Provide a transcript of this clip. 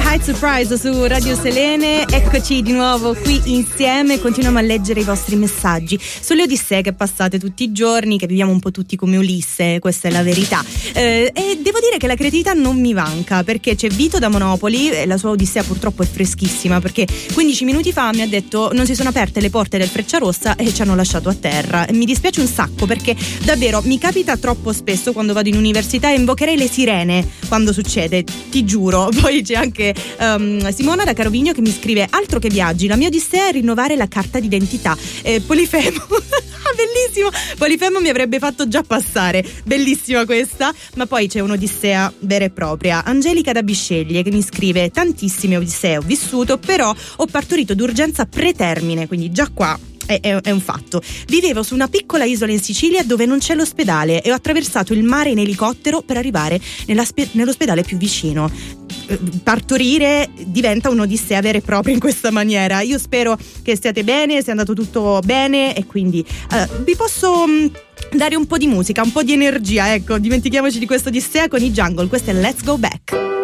High Surprise su Radio Selene. Eccoci di nuovo qui insieme, continuiamo a leggere i vostri messaggi sulle odissee che passate tutti i giorni, che viviamo un po' tutti come Ulisse, questa è la verità. E devo dire che la creatività non mi manca, perché c'è Vito da Monopoli, la sua odissea purtroppo è freschissima, perché 15 minuti fa mi ha detto non si sono aperte le porte del Frecciarossa e ci hanno lasciato a terra. E mi dispiace un sacco, perché davvero mi capita troppo spesso quando vado in università e invocherei le sirene quando succede, ti giuro. Poi c'è anche Simona da Carovigno che mi scrive: altro che viaggi, la mia odissea è rinnovare la carta d'identità. Polifemo bellissimo, Polifemo mi avrebbe fatto già passare, bellissima questa. Ma poi c'è un'odissea vera e propria. Angelica da Bisceglie che mi scrive: tantissime odissee ho vissuto, però ho partorito d'urgenza pretermine, quindi già qua è un fatto. Vivevo su una piccola isola in Sicilia dove non c'è l'ospedale e ho attraversato il mare in elicottero per arrivare nell'ospedale più vicino. Partorire diventa un'odissea vera e propria in questa maniera. Io spero che stiate bene, sia andato tutto bene, e quindi vi posso dare un po' di musica, un po' di energia. Ecco, dimentichiamoci di questa odissea con i Jungle. Questa è Let's Go Back.